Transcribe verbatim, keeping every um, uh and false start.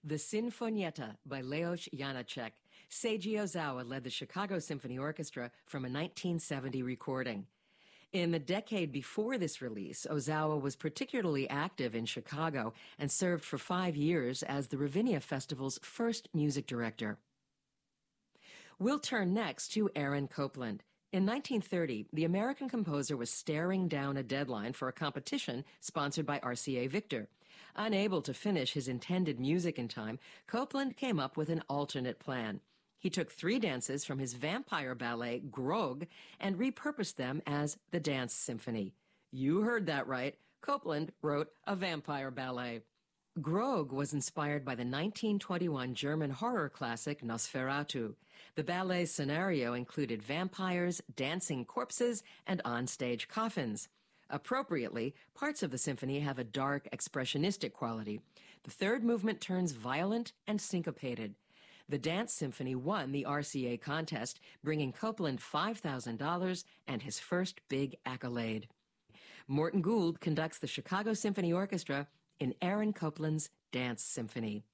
The Sinfonietta by Leos Janáček. Seiji Ozawa led the Chicago Symphony Orchestra from a nineteen seventy recording. In the decade before this release, Ozawa was particularly active in Chicago and served for five years as the Ravinia Festival's first music director. We'll turn next to Aaron Copland. In nineteen thirty, the American composer was staring down a deadline for a competition sponsored by R C A Victor. Unable to finish his intended music in time, Copland came up with an alternate plan. He took three dances from his vampire ballet, Grog, and repurposed them as the Dance Symphony. You heard that right. Copland wrote a vampire ballet. Grog was inspired by the nineteen twenty-one German horror classic Nosferatu. The ballet's scenario included vampires, dancing corpses, and onstage coffins. Appropriately, parts of the symphony have a dark, expressionistic quality. The third movement turns violent and syncopated. The Dance Symphony won the R C A contest, bringing Copland five thousand dollars and his first big accolade. Morton Gould conducts the Chicago Symphony Orchestra in Aaron Copland's Dance Symphony.